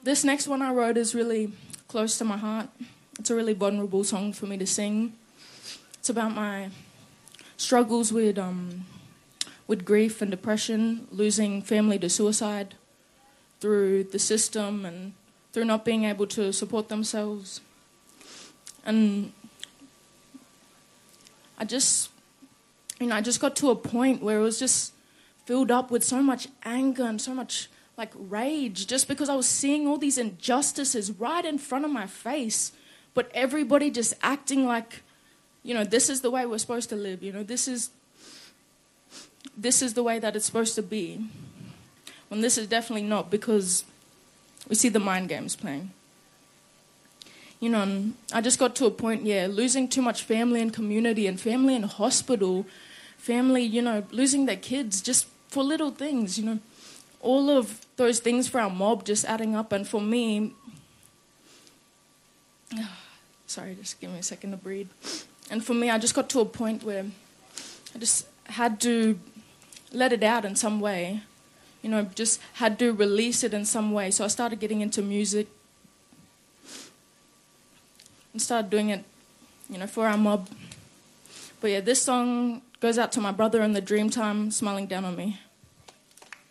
This next one I wrote is really close to my heart. It's a really vulnerable song for me to sing. It's about my struggles with grief and depression, losing family to suicide through the system and through not being able to support themselves. And I just got to a point where it was just filled up with so much anger and so much rage, just because I was seeing all these injustices right in front of my face, but everybody just acting like, this is the way we're supposed to live, this is the way that it's supposed to be. When this is definitely not, because we see the mind games playing. And I just got to a point, losing too much family and community and family in hospital, family, losing their kids just for little things, all of those things for our mob just adding up. And for me, sorry, just give me a second to breathe. And for me, I just got to a point where I just had to let it out in some way, just had to release it in some way. So I started getting into music and started doing it, for our mob. But this song goes out to my brother in the Dreamtime smiling down on me.